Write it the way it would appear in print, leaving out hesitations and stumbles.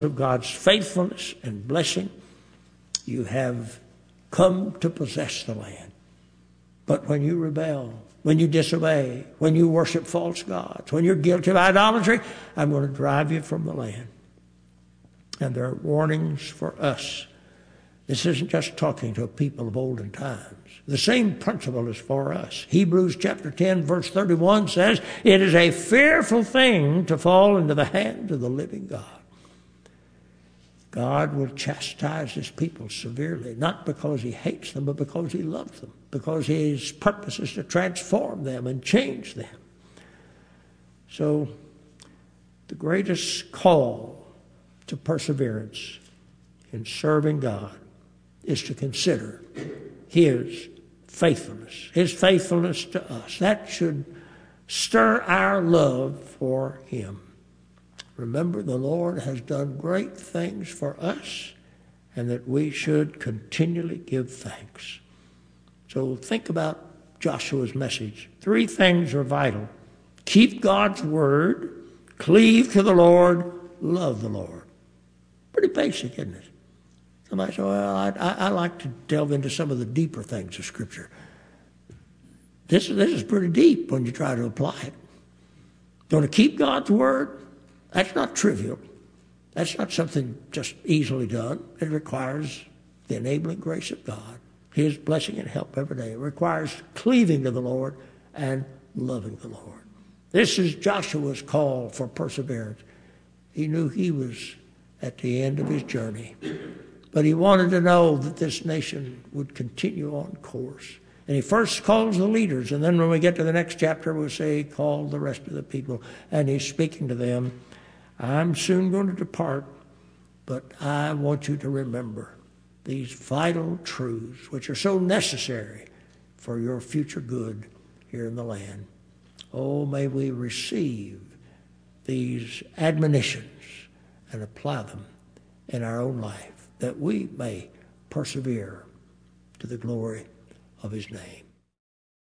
of God's faithfulness and blessing, you have come to possess the land. But when you rebel, when you disobey, when you worship false gods, when you're guilty of idolatry, I'm going to drive you from the land. And there are warnings for us. This isn't just talking to a people of olden times. The same principle is for us. Hebrews chapter 10, verse 31 says, "It is a fearful thing to fall into the hands of the living God." God will chastise his people severely, not because he hates them, but because he loves them, because his purpose is to transform them and change them. So the greatest call to perseverance in serving God is to consider his faithfulness to us. That should stir our love for him. Remember, the Lord has done great things for us, and that we should continually give thanks. So think about Joshua's message. 3 things are vital. Keep God's word, cleave to the Lord, love the Lord. Pretty basic, isn't it? Somebody said, well, I like to delve into some of the deeper things of Scripture. This is pretty deep when you try to apply it. Going to keep God's word? That's not trivial. That's not something just easily done. It requires the enabling grace of God, his blessing and help every day. It requires cleaving to the Lord and loving the Lord. This is Joshua's call for perseverance. He knew he was at the end of his journey, but he wanted to know that this nation would continue on course. And he first calls the leaders, and then when we get to the next chapter, we'll say he called the rest of the people, and he's speaking to them. I'm soon going to depart, but I want you to remember these vital truths which are so necessary for your future good here in the land. Oh, may we receive these admonitions and apply them in our own life, that we may persevere to the glory of his name.